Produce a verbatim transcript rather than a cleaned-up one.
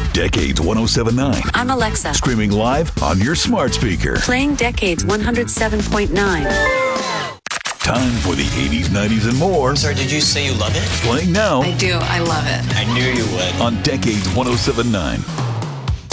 Decades one oh seven point nine. I'm Alexa. Streaming live on your smart speaker. Playing Decades one oh seven point nine. Time for the eighties, nineties, and more. Sir, did you say you love it? Playing now I do. I love it. I knew you would. on Decades one oh seven point nine.